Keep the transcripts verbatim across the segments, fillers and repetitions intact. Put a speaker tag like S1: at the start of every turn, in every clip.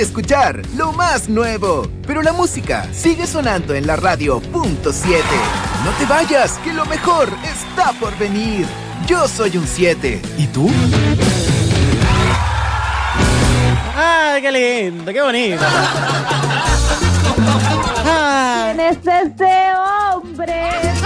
S1: Escuchar lo más nuevo, pero la música sigue sonando en la radio punto siete. No te vayas, que lo mejor está por venir. Yo soy un siete. ¿Y tú?
S2: ¡Ay, qué lindo, qué bonito!
S3: ¿Quién es ese hombre?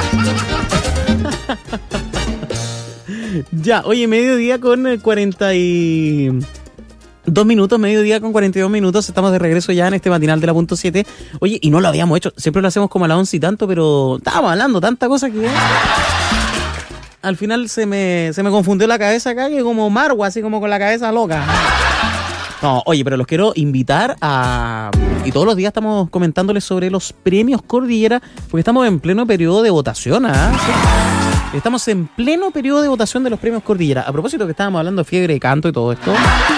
S2: Ya, oye, mediodía con cuarenta y dos minutos, mediodía con cuarenta y dos minutos. Estamos de regreso ya en este matinal de la punto siete. Oye, y no lo habíamos hecho, siempre lo hacemos como a las once y tanto, pero estábamos hablando tanta cosa que al final se me, se me confundió la cabeza acá, que como Marwa, así como con la cabeza loca. No, oye, pero los quiero invitar a... Y todos los días estamos comentándoles sobre los premios Cordillera, porque estamos en pleno periodo de votación, ¿ah? ¿Sí? Estamos en pleno periodo de votación de los premios Cordillera. A propósito que estábamos hablando de fiebre de canto y todo esto.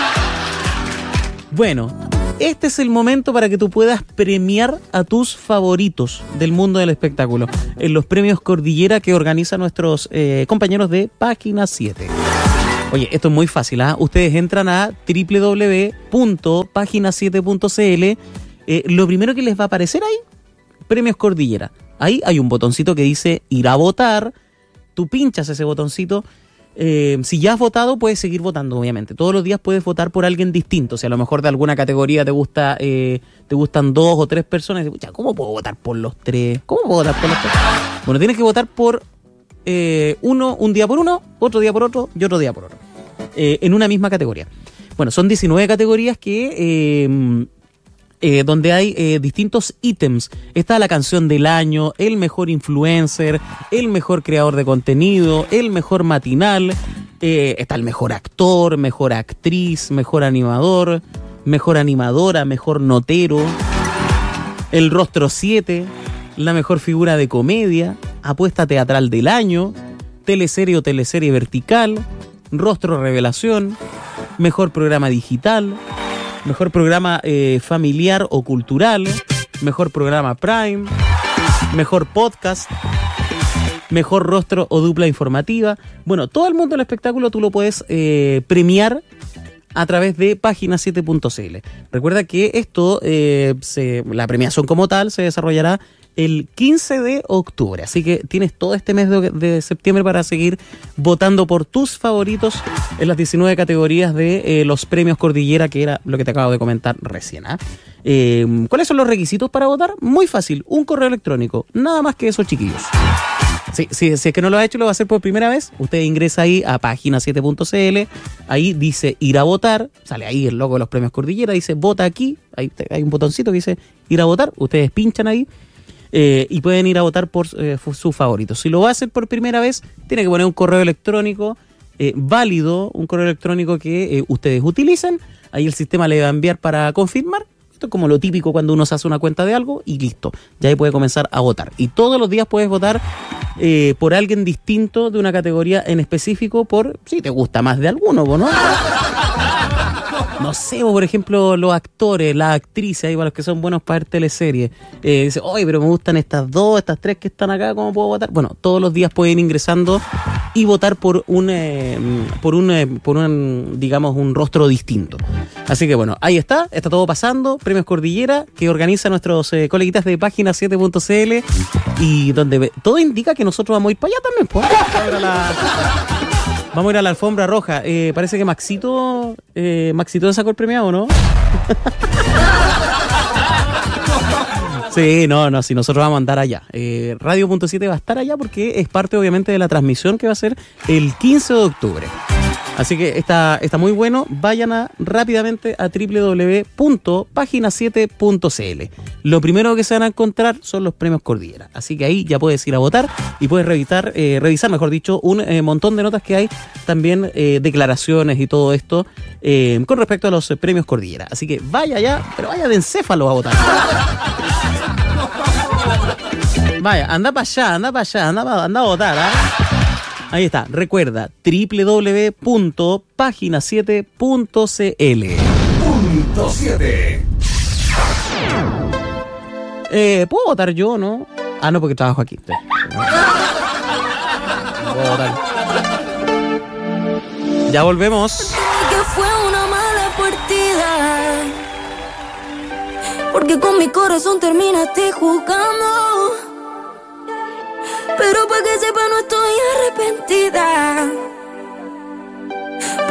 S2: Bueno, este es el momento para que tú puedas premiar a tus favoritos del mundo del espectáculo en los premios Cordillera que organizan nuestros eh, compañeros de Página siete. Oye, esto es muy fácil, ¿ah? Ustedes entran a doble u doble u doble u punto página siete punto c l. Eh, lo primero que les va a aparecer ahí, Premios Cordillera. Ahí hay un botoncito que dice ir a votar. Tú pinchas ese botoncito. Eh, si ya has votado, puedes seguir votando, obviamente. Todos los días puedes votar por alguien distinto. Si a lo mejor de alguna categoría te gusta, eh, te gustan dos o tres personas, y dices, ¿cómo puedo votar por los tres? ¿Cómo puedo votar por los tres? Bueno, tienes que votar por eh, uno, un día por uno, otro día por otro y otro día por otro. Eh, en una misma categoría. Bueno, son diecinueve categorías que... Eh, Eh, donde hay eh, distintos ítems. Está la canción del año, el mejor influencer, el mejor creador de contenido, el mejor matinal, eh, está el mejor actor, mejor actriz, mejor animador, mejor animadora, mejor notero, el rostro siete, la mejor figura de comedia, apuesta teatral del año, teleserie o teleserie vertical, rostro revelación, mejor programa digital, mejor programa eh, familiar o cultural, mejor programa Prime, mejor podcast, mejor rostro o dupla informativa. Bueno, todo el mundo del espectáculo tú lo puedes eh, premiar a través de página siete punto c l. Recuerda que esto, eh, se, la premiación como tal, se desarrollará el quince de octubre. Así que tienes todo este mes de, de septiembre para seguir votando por tus favoritos en las diecinueve categorías de eh, los premios Cordillera, que era lo que te acabo de comentar recién. ¿eh? Eh, ¿Cuáles son los requisitos para votar? Muy fácil, un correo electrónico. Nada más que eso, chiquillos. Si, si, si es que no lo ha hecho, lo va a hacer por primera vez. Usted ingresa ahí a página siete punto c l. Ahí dice ir a votar. Sale ahí el logo de los premios Cordillera. Dice vota aquí. Ahí hay un botoncito que dice ir a votar. Ustedes pinchan ahí. Eh, y pueden ir a votar por eh, sus favoritos. Si lo va a hacer por primera vez, tiene que poner un correo electrónico eh, válido, un correo electrónico que eh, ustedes utilicen. Ahí el sistema le va a enviar para confirmar. Esto es como lo típico cuando uno se hace una cuenta de algo y listo. Ya ahí puede comenzar a votar. Y todos los días puedes votar eh, por alguien distinto de una categoría en específico por si te gusta más de alguno, ¿no? No sé, por ejemplo, los actores, las actrices, ahí para los que son buenos para ver teleseries. Eh, dice, oye, pero me gustan estas dos, estas tres que están acá, ¿cómo puedo votar? Bueno, todos los días pueden ir ingresando y votar por un, eh, por un, eh, por un, digamos, un rostro distinto. Así que bueno, ahí está, está todo pasando. Premios Cordillera, que organiza nuestros eh, coleguitas de página siete punto c l y donde todo indica que nosotros vamos a ir para allá también, pues. Ahora la... Vamos a ir a la alfombra roja. Eh, parece que Maxito... Eh, Maxito sacó el premiado, ¿no? Sí, no, no, sí, nosotros vamos a andar allá. Eh, Radio punto siete va a estar allá porque es parte, obviamente, de la transmisión que va a ser el quince de octubre. Así que está, está muy bueno. Vayan a, rápidamente a doble u doble u doble u punto página siete punto c l. Lo primero que se van a encontrar son los premios Cordillera. Así que ahí ya puedes ir a votar y puedes revisar, eh, revisar mejor dicho, un eh, montón de notas que hay. También eh, declaraciones y todo esto eh, con respecto a los eh, premios Cordillera. Así que vaya ya, pero vaya de encéfalo a votar. Vaya, anda para allá, anda para allá, anda, pa, anda a votar, ¿ah? ¿eh? Ahí está, recuerda, doble u doble u doble u punto página siete punto c l.
S1: Punto siete.
S2: Eh, ¿puedo votar yo, no? Ah, no, porque trabajo aquí. No puedo votar. Ya volvemos.
S4: Que fue una mala partida. porque con mi corazón terminaste jugando. Pero pa' que sepa no estoy arrepentida.